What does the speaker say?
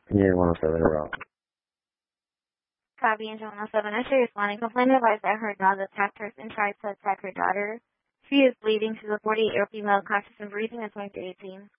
Yeah, 107 around. Copy, Angel 107. I should responding. Complaint advised that her dog attacked her and tried to attack her daughter. She is bleeding. She's a 48-year-old female, conscious and breathing, at 2318.